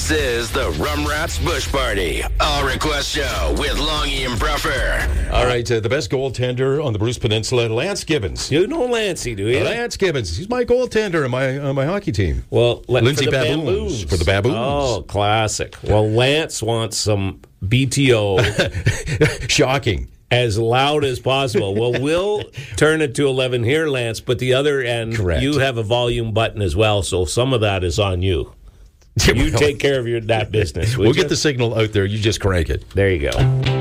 This is the Rum Rats Bush Party, All Request Show with Longy and Bruffer. All right, the best goaltender on the Bruce Peninsula, Lance Gibbons. You know Lancey, do you? Lance Gibbons. He's my goaltender on my hockey team. Well, Lindsay for the Baboons. For the Baboons. Oh, classic. Well, Lance wants some BTO. Shocking. As loud as possible. Well, we'll turn it to 11 here, Lance, but the other end, Correct. You have a volume button as well, so some of that is on you. You take care of that business. We'll get the signal out there. You just crank it. There you go.